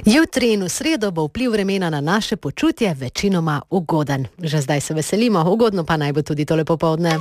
Jutri in v sredo bo vpliv vremena na naše počutje večinoma ugoden. Že zdaj se veselimo, ugodno pa naj bo tudi tole popoldne.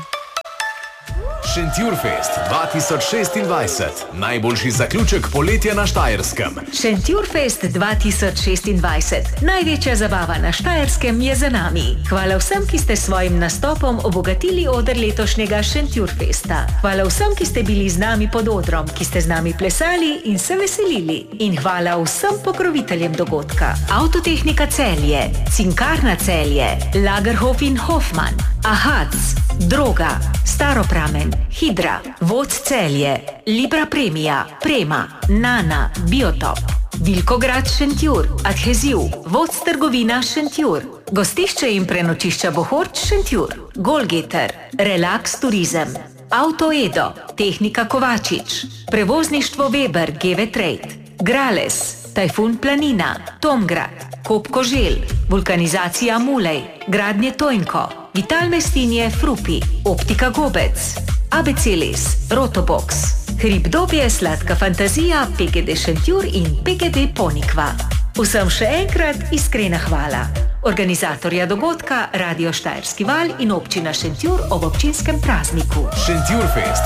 Šentjurfest 2026. Najboljši zaključek poletja na Štajerskem. Šentjurfest 2026. Največja zabava na Štajerskem je za nami. Hvala vsem, ki ste svojim nastopom obogatili oder letošnjega Šentjurfesta. Hvala vsem, ki ste bili z nami pod odrom, ki ste z nami plesali in se veselili. In hvala vsem pokroviteljem dogodka. Avtotehnika Celje, Cinkarna Celje, Lagerhof in Hoffmann, Ahac, Droga, Staropramen, Hidra, Voc Celje, Libra Premia, Prema, Nana, Biotop, Vilkograd Šentjur, Adheziv, Voc Trgovina Šentjur, Gostišče in prenočišča Bohorč Šentjur, Golgeter, Relax Turizem, Auto Edo, Tehnika Kovačič, Prevozništvo Weber GV Trade, Grales, Tajfun Planina, Tomgrad, Kop Koželj, Vulkanizacija Mulej, Gradnje Tojnko, Vital Mestinje Frupi, Optika Gobec, Abecelis, Rotobox, Hribdobje Sladka Fantazija, PGD Šentjur in PGD Ponikva. Vsem še enkrat iskrena hvala. Organizatorja dogodka Radio Štajerski val in občina Šentjur ob občinskem prazniku. Šentjurfest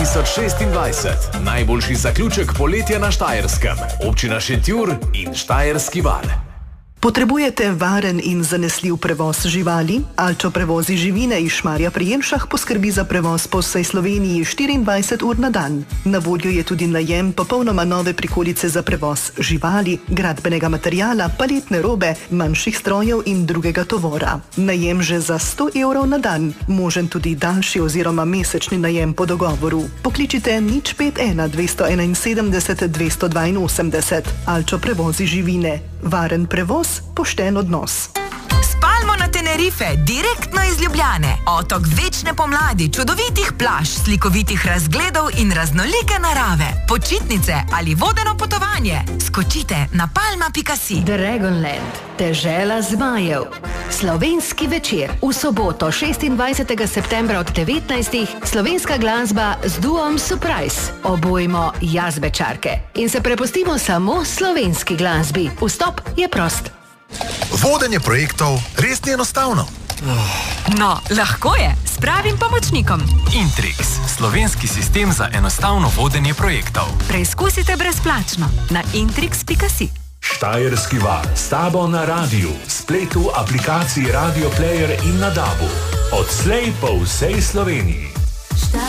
2026. Najboljši zaključek poletja na Štajerskem. Občina Šentjur in Štajerski val. Potrebujete varen in zanesljiv prevoz živali? Alčo Prevozi živine iz Šmarja pri Jelšah poskrbi za prevoz po vsej Sloveniji 24 ur na dan. Na voljo je tudi najem popolnoma nove prikolice za prevoz živali, gradbenega materiala, paletne robe, manjših strojev in drugega tovora. Najem že za 100 evrov na dan, možen tudi daljši oziroma mesečni najem po dogovoru. Pokličite 051 271 282. Alčo Prevozi živine. Varen prevoz, pošten odnos. Spalmo na Tenerife, direktno iz Ljubljane. Otok večne pomladi, čudovitih plaž, slikovitih razgledov in raznolike narave. Počitnice ali vodeno potovanje. Skočite na palma.si. Dragonland, dežela zmajev. Slovenski večer. V soboto 26. septembra od 19. slovenska glasba z duom Surprise. Obojmo jazbečarke in se prepustimo samo slovenski glasbi. Vstop je prost. Vodenje projektov res ni enostavno. No, lahko je, s pravim pomočnikom. Intrix, slovenski sistem za enostavno vodenje projektov. Preizkusite brezplačno na intrix.si. Štajerski val, s tabo na radiju, spletu, aplikaciji Radio Player in na DAB-u. Odslej po vsej Sloveniji.